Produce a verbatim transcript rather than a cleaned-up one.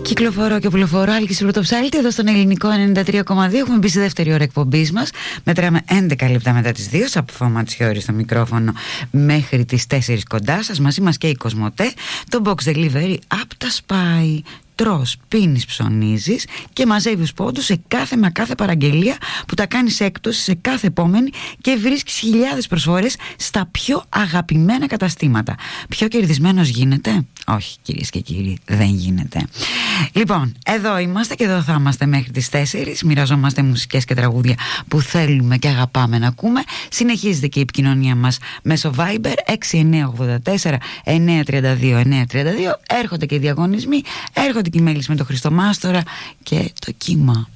Κυκλοφορώ και οπλοφορώ, Άλκης Πρωτοψάλτη, εδώ στον Ελληνικό ενενήντα τρία κόμμα δύο. Έχουμε μπει στη δεύτερη ώρα εκπομπής μας. Μετράμε έντεκα λεπτά μετά τις δύο. Σαπφό Ματσιώρη στο μικρόφωνο μέχρι τις τέσσερις κοντά σας. Μαζί μας και η Κοσμοτέ. Το box delivery απ' τα σπάει. Τρως, πίνεις, ψωνίζεις και μαζεύεις πόντους σε κάθε μα κάθε παραγγελία που τα κάνεις έκπτωση σε κάθε επόμενη και βρίσκεις χιλιάδες προσφορές στα πιο αγαπημένα καταστήματα. Πιο κερδισμένος γίνεται? Όχι, κυρίες και κύριοι, δεν γίνεται. Λοιπόν, εδώ είμαστε και εδώ θα είμαστε μέχρι τις τέσσερις. Μοιραζόμαστε μουσικές και τραγούδια που θέλουμε και αγαπάμε να ακούμε. Συνεχίζεται και η επικοινωνία μας μέσω Viber έξι εννιά οκτώ τέσσερα εννιά τρία δύο εννιά τρία δύο. Έρχονται και οι διαγωνισμοί, έρχονται και οι μέλης με το Χριστομάστορα και το κύμα.